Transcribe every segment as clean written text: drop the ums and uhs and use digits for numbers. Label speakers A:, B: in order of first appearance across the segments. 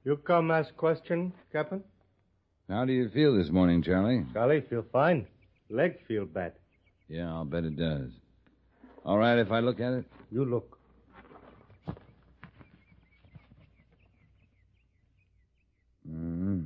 A: You come ask question, Captain?
B: How do you feel this morning, Charlie?
A: Charlie, feel fine. Leg feel bad.
B: Yeah, I'll bet it does. All right if I look at it?
A: You look.
B: Mm-hmm.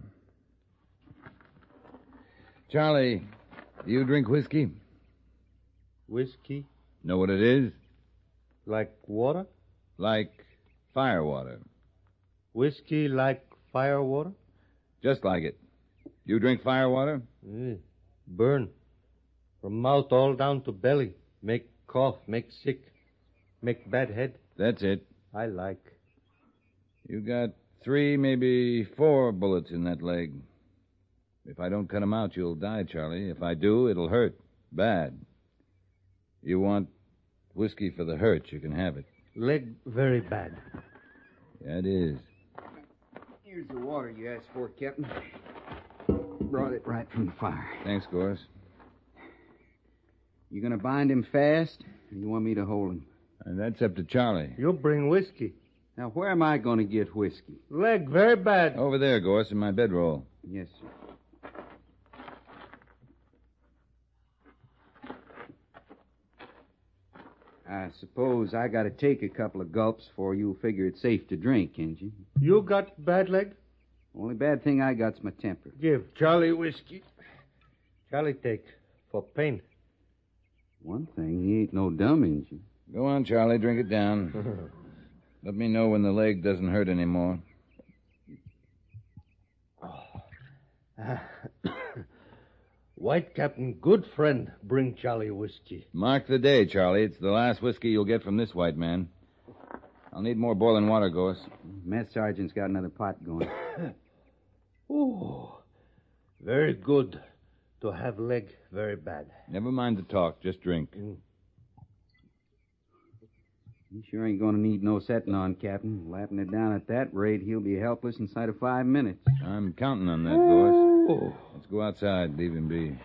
B: Charlie, do you drink whiskey?
A: Whiskey?
B: Know what it is?
A: Like water?
B: Like fire water.
A: Whiskey like fire water?
B: Just like it. You drink fire water?
A: Burn. From mouth all down to belly. Make cough, make sick. Make bad head.
B: That's it.
A: I like.
B: You got 3, maybe 4 bullets in that leg. If I don't cut 'em out, you'll die, Charlie. If I do, it'll hurt. Bad. You want whiskey for the hurt, you can have it.
A: Leg very bad.
B: Yeah, it is.
C: Here's the water you asked for, Captain. Brought it right from the fire.
B: Thanks, Gorse.
C: You gonna bind him fast, or you want me to hold him?
B: And that's up to Charlie.
A: You bring whiskey.
C: Now, where am I gonna get whiskey?
A: Leg very bad.
B: Over there, Gorse, in my bedroll.
C: Yes, sir. I suppose I gotta take a couple of gulps before you figure it's safe to drink, ain't you?
A: You got bad leg?
C: Only bad thing I got's my temper.
A: Give Charlie whiskey. Charlie take for pain.
C: One thing, he ain't no dumb, ain't you?
B: Go on, Charlie, drink it down. Let me know when the leg doesn't hurt anymore.
A: White Captain, good friend, bring Charlie whiskey.
B: Mark the day, Charlie. It's the last whiskey you'll get from this white man. I'll need more boiling water, Gorse.
C: Mess sergeant's got another pot going.
A: Ooh, very good to have leg very bad.
B: Never mind the talk. Just drink.
C: He sure ain't gonna need no setting on, Captain. Lapping it down at that rate, he'll be helpless inside of 5 minutes.
B: I'm counting on that, Gorse. Let's go outside. Leave him be.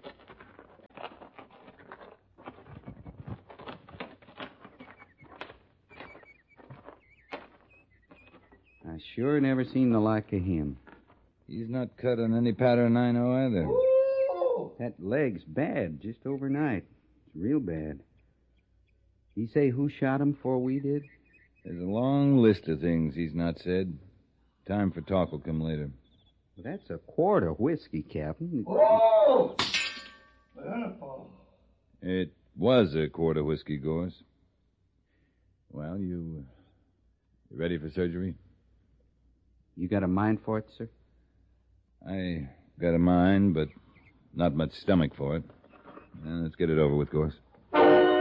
C: I sure never seen the like of him.
B: He's not cut on any pattern I know either.
C: That leg's bad, just overnight. It's real bad. He say who shot him before we did?
B: There's a long list of things he's not said. Time for talk will come later.
C: Well, that's a quart of whiskey, Captain.
A: Oh!
B: It was a quart of whiskey, Gorse. Well, you ready for surgery?
C: You got a mind for it, sir?
B: I got a mind, but not much stomach for it. Let's get it over with, Gorse.